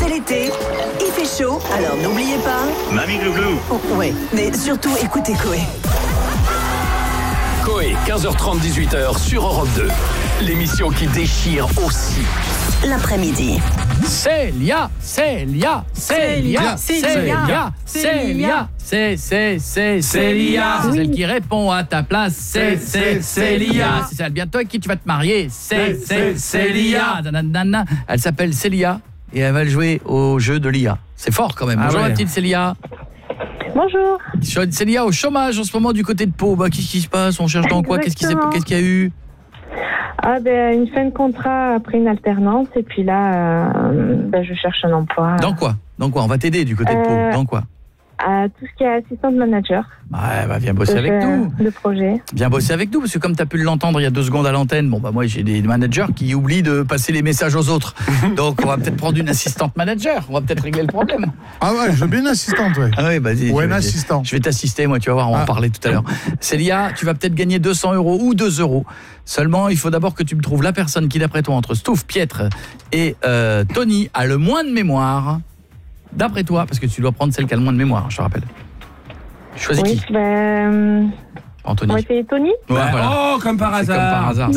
C'est l'été, il fait chaud, alors n'oubliez pas... Mamie Glouglou. Oh, ouais, mais surtout écoutez Coé. Coé, 15h30, 18h sur Europe 2. L'émission qui déchire aussi. L'après-midi. Célia. C'est celle qui répond à ta place. C'est Célia. C'est celle bientôt avec qui tu vas te marier. C'est Célia. Elle s'appelle Célia et elle va jouer au jeu de l'IA. C'est fort quand même. Bonjour ma petite Célia. Bonjour. Célia au chômage en ce moment du côté de Pau. Qu'est-ce qui se passe? On cherche dans quoi? Qu'est-ce qu'il y a eu? Une fin de contrat après une alternance et puis là je cherche un emploi. Dans quoi? On va t'aider du côté de Pau. Dans quoi? Tout ce qui est assistante manager. Viens bosser avec nous. De projet. Viens bosser avec nous parce que comme tu as pu l'entendre il y a 2 secondes à l'antenne, moi j'ai des managers qui oublient de passer les messages aux autres. Donc on va peut-être prendre une assistante manager, on va peut-être régler le problème. Ah ouais, je veux bien une assistante, ouais. Ah oui, vas-y. Ou un assistant. Je vais t'assister, moi, tu vas voir, on va en parler tout à l'heure. Célia, tu vas peut-être gagner 200 € ou 2 €. Seulement, il faut d'abord que tu me trouves la personne qui, d'après toi, entre Stouff, Pietre et Tony, a le moins de mémoire. D'après toi, parce que tu dois prendre celle qui a le moins de mémoire, je te rappelle. Choisis qui? On Anthony. va essayer Tony. Ouais, voilà. Oh, comme par hasard. C'est comme par hasard.